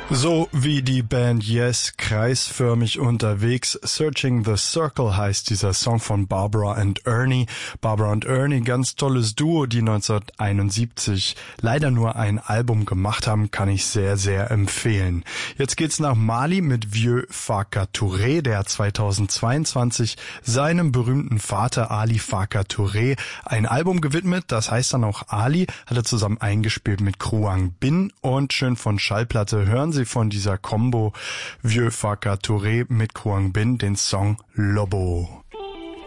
So wie die Band Yes, kreisförmig unterwegs. Searching the Circle heißt dieser Song von Barbara and Ernie. Barbara und Ernie, ganz tolles Duo, die 1971 leider nur ein Album gemacht haben, kann ich sehr, sehr empfehlen. Jetzt geht's nach Mali mit Vieux Farka Touré, der 2022 seinem berühmten Vater Ali Farka Touré ein Album gewidmet, das heißt dann auch Ali, hat er zusammen eingespielt mit Kruang Bin und schön von Schallplatte hören Sie von dieser Combo Vieux Farka Touré mit Kruang Bin den Song Lobo.